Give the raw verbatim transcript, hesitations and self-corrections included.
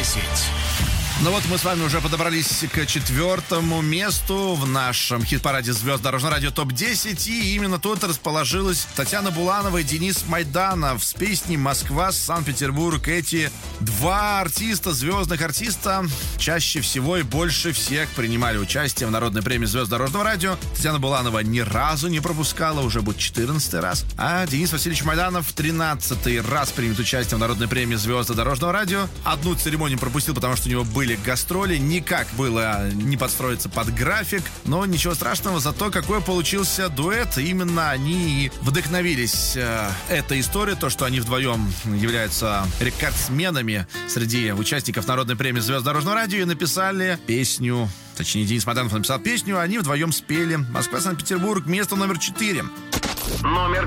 десять. Ну вот мы с вами уже подобрались к четвертому месту в нашем хит-параде звезд Дорожного радио топ десять. И именно тут расположилась Татьяна Буланова и Денис Майданов с песней «Москва, Санкт-Петербург». Эти два артиста, звездных артиста, чаще всего и больше всех принимали участие в народной премии звезд Дорожного радио. Татьяна Буланова ни разу не пропускала, уже будет четырнадцатый раз. А Денис Васильевич Майданов тринадцатый раз примет участие в народной премии звезды Дорожного радио. Одну церемонию пропустил, потому что у него были гастроли, никак было не подстроиться под график, но ничего страшного, зато какой получился дуэт. Именно они и вдохновились э, этой историей, то, что они вдвоем являются рекордсменами среди участников народной премии звезд Дорожного радио, и написали песню, точнее, Денис Майданов написал песню, они вдвоем спели «Москва, Санкт-Петербург», место номер четыре. Номер